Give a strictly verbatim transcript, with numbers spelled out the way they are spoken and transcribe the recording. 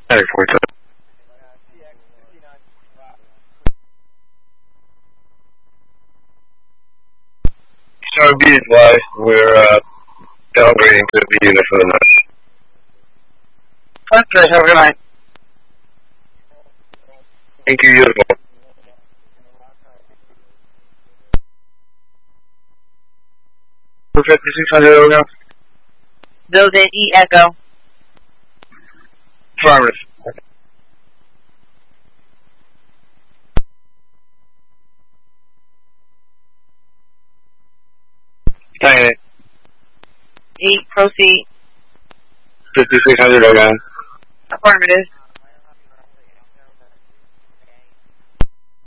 ninety-four. So be advised, we're uh, downgrading to the unit for the night. Okay, have a good night. Thank you, beautiful. fifty-six hundred over. Building E Echo. Affirmative. Hang it. E, proceed. fifty-six hundred over. Affirmative.